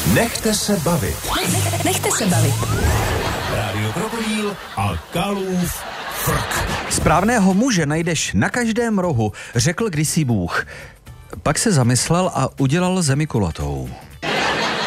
Nechte se bavit. Nechte se bavit. Rádio Krokodýl a Kalův frk. Správného muže najdeš na každém rohu, řekl kdysi Bůh. Pak se zamyslel a udělal zemi kulatou.